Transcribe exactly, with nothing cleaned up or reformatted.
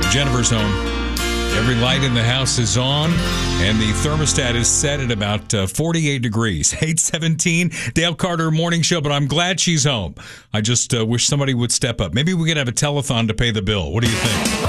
Jennifer's home. Every light in the house is on, and the thermostat is set at about uh, forty-eight degrees. eight seventeen, Dale Carter Morning Show, but I'm glad she's home. I just uh, wish somebody would step up. Maybe we could have a telethon to pay the bill. What do you think?